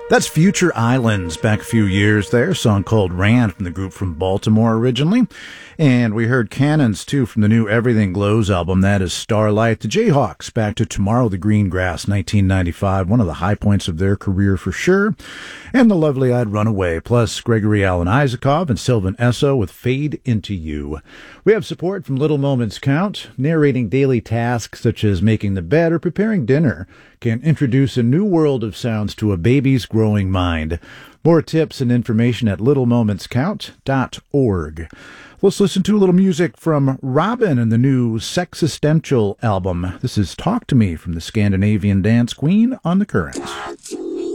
That's Future Islands back a few years there. A song called Ran from the group from Baltimore originally. And we heard Cannons, too, from the new Everything Glows album. That is Starlight. The Jayhawks back to Tomorrow the Green Grass, 1995. One of the high points of their career for sure. And the Lovely Eyed Runaway, plus Gregory Alan Isakov and Sylvan Esso with Fade Into You. We have support from Little Moments Count. Narrating daily tasks such as making the bed or preparing dinner can introduce a new world of sounds to a baby's growing mind. More tips and information at littlemomentscount.org. Let's listen to a little music from Robin and the new Sexistential album. This is Talk to Me from the Scandinavian Dance Queen on The Current.